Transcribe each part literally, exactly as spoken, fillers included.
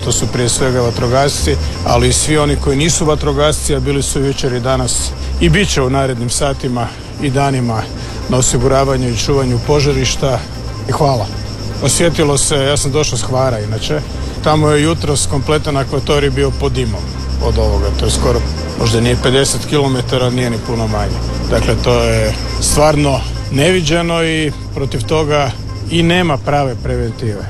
to su prije svega vatrogasci, ali i svi oni koji nisu vatrogasci, a bili su jučer i danas i bit će u narednim satima i danima na osiguravanju i čuvanju požarišta. I hvala. Osjetilo se, ja sam došao s Hvara inače, tamo je jutros kompletan akvatorij bio pod dimom od ovoga, to je skoro, možda nije pedeset kilometara, nije ni puno manje. Dakle, to je stvarno neviđeno i protiv toga i nema prave preventive.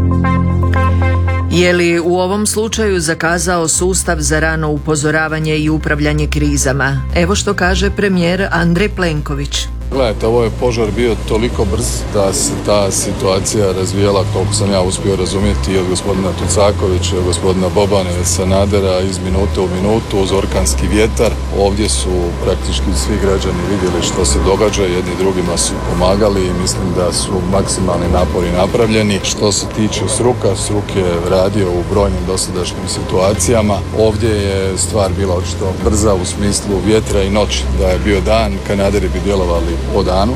Je li u ovom slučaju zakazao sustav za rano upozoravanje i upravljanje krizama? Evo što kaže premijer Andrej Plenković. Gledajte, ovo je požar bio toliko brz da se ta situacija razvijala, koliko sam ja uspio razumjeti, od gospodina Tucakovića, od gospodina Bobana i Sanadera iz minute u minutu uz orkanski vjetar. Ovdje su praktički svi građani vidjeli što se događa, jedni drugima su pomagali i mislim da su maksimalni napori napravljeni. Što se tiče Sruka, Sruk je radio u brojnim dosadašnjim situacijama. Ovdje je stvar bila očito brza u smislu vjetra i noći. Da je bio dan, kanaderi bi djelovali o danu.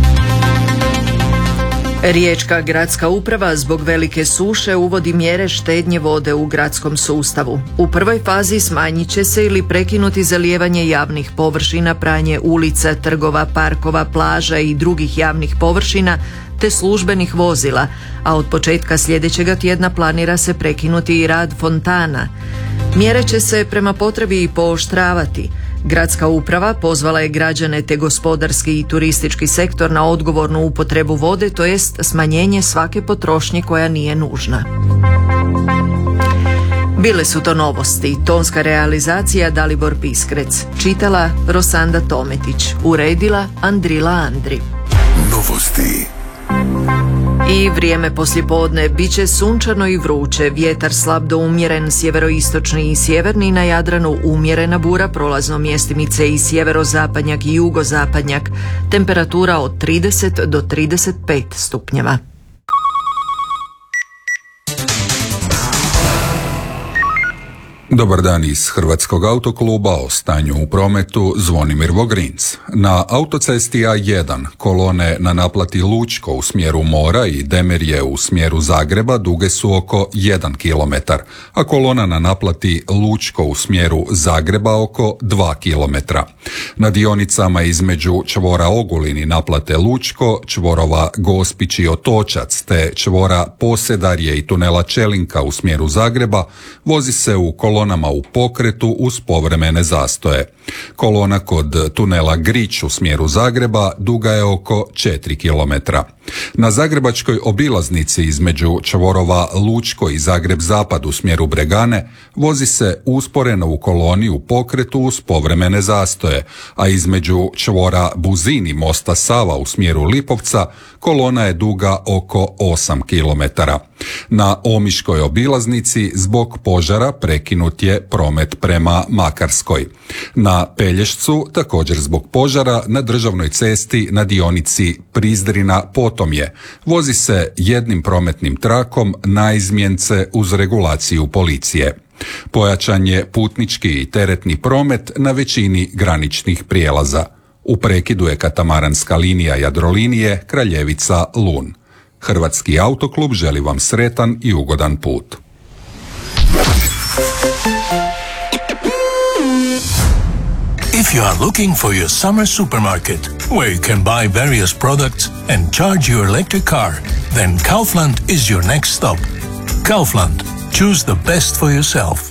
Riječka gradska uprava zbog velike suše uvodi mjere štednje vode u gradskom sustavu. U prvoj fazi smanjit će se ili prekinuti zalijevanje javnih površina, pranje ulica, trgova, parkova, plaža i drugih javnih površina te službenih vozila, a od početka sljedećega tjedna planira se prekinuti i rad fontana. Mjere će se prema potrebi i pooštravati. Gradska uprava pozvala je građane te gospodarski i turistički sektor na odgovornu upotrebu vode, to jest smanjenje svake potrošnje koja nije nužna. Bile su to novosti, tonska realizacija Dalibor Piskrec, čitala Rosanda Tometić, uredila Andrila Andri. Novosti. I vrijeme poslijepodne bit će sunčano i vruće, vjetar slab do umjeren, sjeveroistočni i sjeverni, na Jadranu umjerena bura, prolazno mjestimice i sjeverozapadnjak i jugozapadnjak, temperatura od trideset do trideset pet stupnjeva. Dobar dan iz Hrvatskog autokluba, o stanju u prometu Zvonimir Vogrinc. Na autocesti A jedan kolone na naplati Lučko u smjeru Mora i Demirje u smjeru Zagreba duge su oko jedan kilometar, a kolona na naplati Lučko u smjeru Zagreba oko dva kilometra. Na dionicama između čvora Ogulin i naplate Lučko, čvorova Gospić i Otočac te čvora Posedarje i tunela Čelinka u smjeru Zagreba vozi se u kolonama u pokretu uz povremene zastoje. Kolona kod tunela Grič u smjeru Zagreba duga je oko četiri kilometra. Na zagrebačkoj obilaznici između čvorova Lučko i Zagreb Zapad u smjeru Bregane vozi se usporeno u koloni u pokretu uz povremene zastoje, a između čvora Buzin i mosta Sava u smjeru Lipovca kolona je duga oko osam kilometara. Na Omiškoj obilaznici zbog požara prekinut je promet prema Makarskoj. Na Pelješcu također zbog požara na državnoj cesti na dionici Prizdrina Potomje vozi se jednim prometnim trakom naizmjence uz regulaciju policije. Pojačan je putnički i teretni promet na većini graničnih prijelaza. U prekidu je katamaranska linija Jadrolinije Kraljevica-Lun. Hrvatski autoklub želi vam sretan i ugodan put. If you are looking for your summer supermarket, where you can buy various products and charge your electric car, then Kaufland is your next stop. Kaufland. Choose the best for yourself.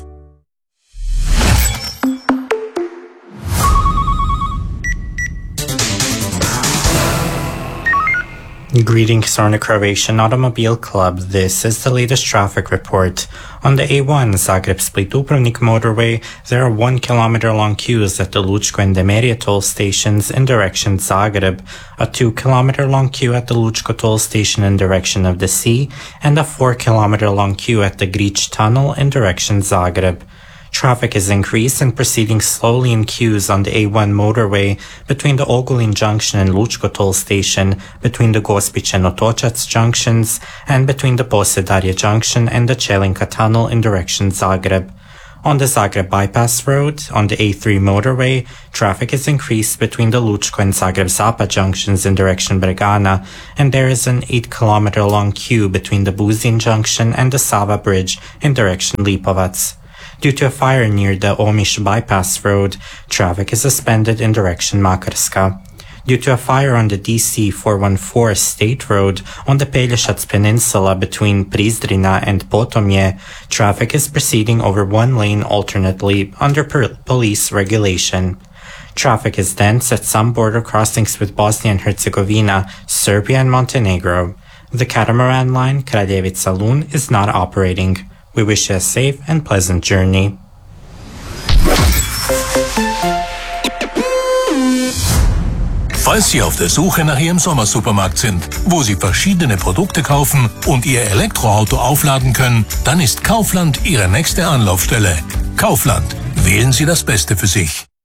Greetings from the Croatian Automobile Club. This is the latest traffic report. On the A one Zagreb-Split-Dubrovnik motorway, there are one kilometer long queues at the Lučko and Demirje toll stations in direction Zagreb, a two kilometer long queue at the Lučko toll station in direction of the sea, and a four kilometer long queue at the Grič tunnel in direction Zagreb. Traffic is increased and proceeding slowly in queues on the A one motorway between the Ogulin junction and Lučko toll station, between the Gospić and Otočac junctions, and between the Posedarje junction and the Čelinka tunnel in direction Zagreb. On the Zagreb Bypass Road, on the A three motorway, traffic is increased between the Lučko and Zagreb Zapad junctions in direction Bregana, and there is an eight kilometer long queue between the Buzin junction and the Sava Bridge in direction Lipovac. Due to a fire near the Omiš Bypass Road, traffic is suspended in direction Makarska. Due to a fire on the D C four one four State Road on the Pelješac Peninsula between Prizrena and Potomje, traffic is proceeding over one lane alternately under per- police regulation. Traffic is dense at some border crossings with Bosnia and Herzegovina, Serbia and Montenegro. The catamaran line Kraljevica-Lun is not operating. We wish you a safe and pleasant journey. Falls Sie auf der Suche nach Ihrem Sommersupermarkt sind, wo Sie verschiedene Produkte kaufen und Ihr Elektroauto aufladen können, dann ist Kaufland Ihre nächste Anlaufstelle. Kaufland. Wählen Sie das Beste für sich.